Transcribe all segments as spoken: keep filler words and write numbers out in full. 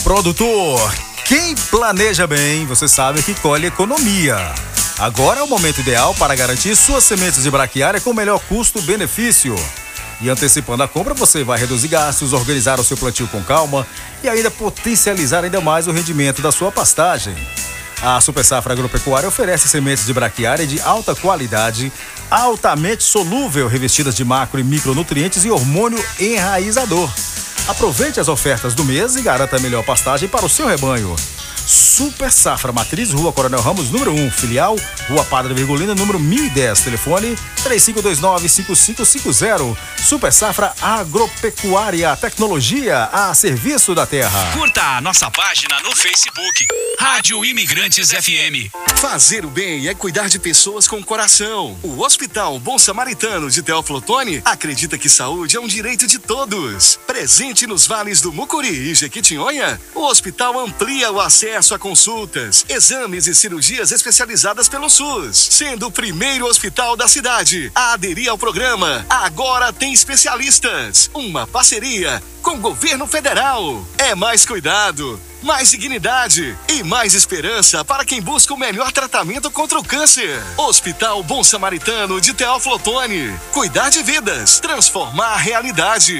Produtor, quem planeja bem, você sabe que colhe economia. Agora é o momento ideal para garantir suas sementes de braquiária com o melhor custo-benefício. E antecipando a compra, você vai reduzir gastos, organizar o seu plantio com calma e ainda potencializar ainda mais o rendimento da sua pastagem. A Super Safra Agropecuária oferece sementes de braquiária de alta qualidade, altamente solúvel, revestidas de macro e micronutrientes e hormônio enraizador. Aproveite as ofertas do mês e garanta a melhor pastagem para o seu rebanho. Super Safra Matriz, Rua Coronel Ramos, número um, filial, Rua Padre Virgulina, número mil e dez, telefone três cinco dois nove, cinco cinco cinco zero. Super Safra Agropecuária, tecnologia a serviço da terra. Curta a nossa página no Facebook, Rádio Imigrantes F M. Fazer o bem é cuidar de pessoas com coração. O Hospital Bom Samaritano de Teófilo Otoni acredita que saúde é um direito de todos. Presente nos vales do Mucuri e Jequitinhonha, o hospital amplia o acesso a consultas, exames e cirurgias especializadas pelo SUS, sendo o primeiro hospital da cidade a aderir ao programa Agora Tem Especialistas, uma parceria com o governo federal. É mais cuidado, mais dignidade e mais esperança para quem busca o melhor tratamento contra o câncer. Hospital Bom Samaritano de Teófilo Otoni. Cuidar de vidas, transformar a realidade.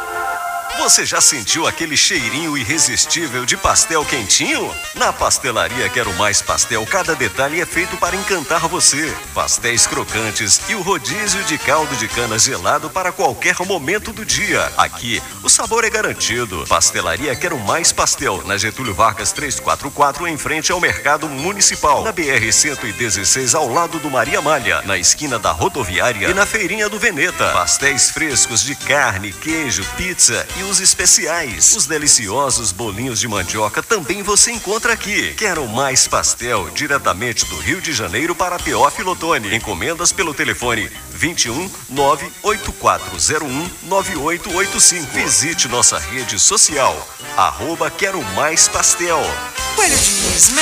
Você já sentiu aquele cheirinho irresistível de pastel quentinho? Na Pastelaria Quero Mais Pastel, cada detalhe é feito para encantar você. Pastéis crocantes e o rodízio de caldo de cana gelado para qualquer momento do dia. Aqui, o sabor é garantido. Pastelaria Quero Mais Pastel, na Getúlio Vargas trezentos e quarenta e quatro, em frente ao Mercado Municipal. Na B R cento e dezesseis, ao lado do Maria Malha, na esquina da rodoviária e na Feirinha do Veneta. Pastéis frescos de carne, queijo, pizza e os especiais. Os deliciosos bolinhos de mandioca também você encontra aqui. Quero Mais Pastel, diretamente do Rio de Janeiro para Teófilo Otoni. Encomendas pelo telefone vinte e um, nove oito quatro zero um, nove oito oito cinco. Visite nossa rede social, arroba Quero Mais Pastel. Coelho diz,